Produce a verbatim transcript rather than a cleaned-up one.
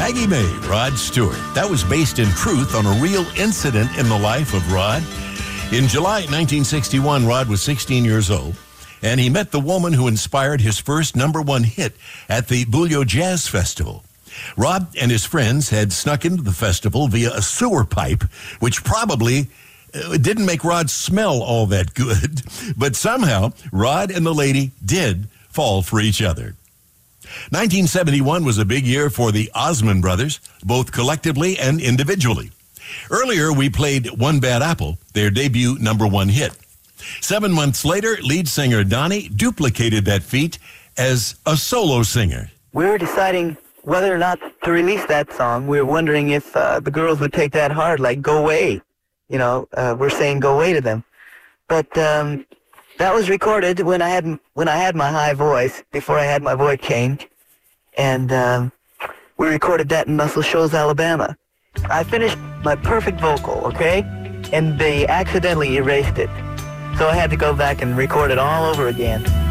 Maggie May, Rod Stewart. That was based in truth on a real incident in the life of Rod. In July nineteen sixty-one, Rod was sixteen years old, and he met the woman who inspired his first number one hit at the Bulio Jazz Festival. Rod and his friends had snuck into the festival via a sewer pipe, which probably uh, didn't make Rod smell all that good. But somehow, Rod and the lady did fall for each other. nineteen seventy-one was a big year for the Osmond Brothers, both collectively and individually. Earlier, we played One Bad Apple, their debut number one hit. Seven months later, lead singer Donnie duplicated that feat as a solo singer. We were deciding whether or not to release that song. We were wondering if uh, the girls would take that hard, like Go Away. You know, uh, we're saying Go Away to them. But um, that was recorded when I had when I had my high voice, before I had my voice changed. And um, we recorded that in Muscle Shoals, Alabama. I finished my perfect vocal, okay? And they accidentally erased it. So I had to go back and record it all over again.